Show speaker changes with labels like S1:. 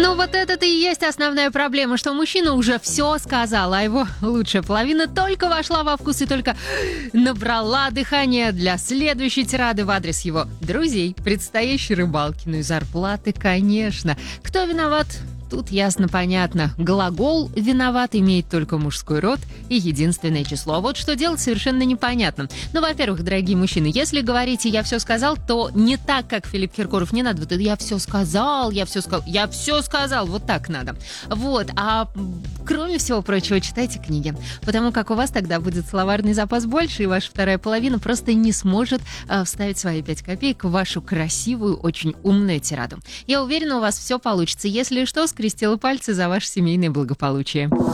S1: Ну вот это-то и есть основная проблема, что мужчина уже все сказал, а его лучшая половина только вошла во вкус и только набрала дыхание для следующей тирады в адрес его друзей, предстоящей рыбалки, ну и зарплаты, конечно. Кто виноват? Тут ясно-понятно. Глагол «виноват» имеет только мужской род и единственное число. Вот что делать совершенно непонятно. Ну, во-первых, дорогие мужчины, если говорите «я все сказал», то не так, как Филипп Киркоров, не надо. Вот это «я все сказал», «я все сказал», вот так надо. Вот, а кроме всего прочего, читайте книги. Потому как у вас тогда будет словарный запас больше, и ваша вторая половина просто не сможет вставить свои 5 копеек в вашу красивую, очень умную тираду. Я уверена, у вас все получится. Если что, скрестила пальцы за ваше семейное благополучие.